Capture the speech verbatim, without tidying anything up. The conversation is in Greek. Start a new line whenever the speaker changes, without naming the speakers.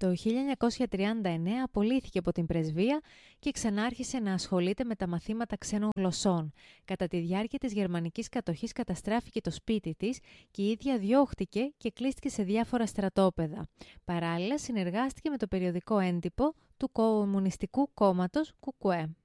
Το χίλια εννιακόσια τριάντα εννέα απολύθηκε από την πρεσβεία και ξανάρχισε να ασχολείται με τα μαθήματα ξένων γλωσσών. Κατά τη διάρκεια της γερμανικής κατοχής καταστράφηκε το σπίτι της και η ίδια διώχτηκε και κλείστηκε σε διάφορα στρατόπεδα. Παράλληλα, συνεργάστηκε με το περιοδικό έντυπο του Κομμουνιστικού Κόμματος Κουκουέ.